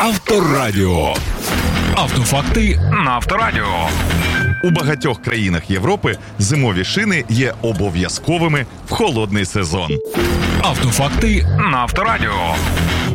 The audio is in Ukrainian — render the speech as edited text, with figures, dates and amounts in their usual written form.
Авторадіо. Автофакти на Авторадіо. У багатьох країнах Європи зимові шини є обов'язковими в холодний сезон. Автофакти на Авторадіо.